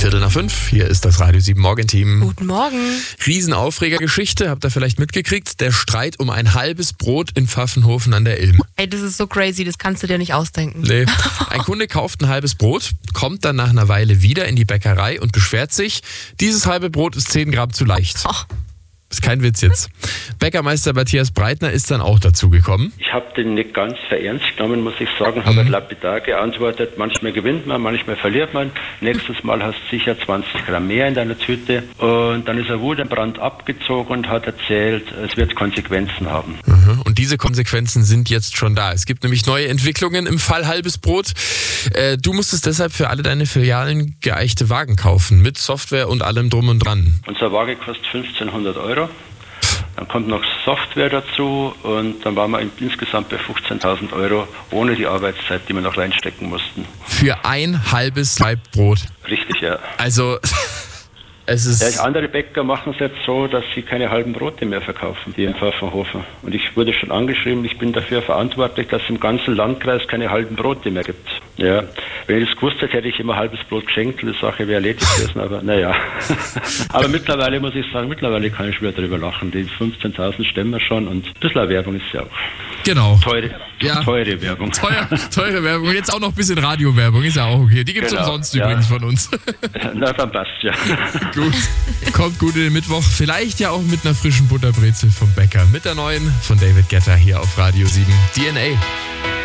4:45, hier ist das Radio 7 Morgenteam. Guten Morgen. Riesenaufregergeschichte, habt ihr vielleicht mitgekriegt? Der Streit um ein halbes Brot in Pfaffenhofen an der Ilm. Ey, das ist so crazy, das kannst du dir nicht ausdenken. Nee. Ein Kunde kauft ein halbes Brot, kommt dann nach einer Weile wieder in die Bäckerei und beschwert sich, dieses halbe Brot ist 10 Gramm zu leicht. Oh. Ist kein Witz jetzt. Bäckermeister Matthias Breitner ist dann auch dazu gekommen. Ich habe den nicht ganz für ernst genommen, muss ich sagen, habe lapidar geantwortet. Manchmal gewinnt man, manchmal verliert man. Nächstes Mal hast du sicher 20 Gramm mehr in deiner Tüte. Und dann ist er wutentbrannt abgezogen und hat erzählt, es wird Konsequenzen haben. Und diese Konsequenzen sind jetzt schon da. Es gibt nämlich neue Entwicklungen im Fall halbes Brot. Du musstest deshalb für alle deine Filialen geeichte Wagen kaufen, mit Software und allem drum und dran. Unser Waage kostet 1.500 €. Dann kommt noch Software dazu und dann waren wir insgesamt bei 15.000 € ohne die Arbeitszeit, die wir noch reinstecken mussten. Für ein halbes Laib Brot. Richtig, ja. Also, es ist... Ja, andere Bäcker machen es jetzt so, dass sie keine halben Brote mehr verkaufen, die in Pfaffenhofen. Und ich wurde schon angeschrieben, ich bin dafür verantwortlich, dass es im ganzen Landkreis keine halben Brote mehr gibt. Ja, wenn ich das gewusst hätte, hätte ich immer halbes Brot geschenkt und die Sache wäre erledigt gewesen, aber naja. Aber mittlerweile muss ich sagen, kann ich wieder drüber lachen. Die 15.000 stemmen wir schon und ein bisschen Werbung ist ja auch. Genau. Teure Werbung. Teure Werbung. Und jetzt auch noch ein bisschen Radiowerbung, ist ja auch okay. Die gibt es umsonst übrigens von uns. Na, dann passt ja. Gut. Kommt gut in den Mittwoch. Vielleicht ja auch mit einer frischen Butterbrezel vom Bäcker. Mit der neuen von David Guetta hier auf Radio 7. DNA.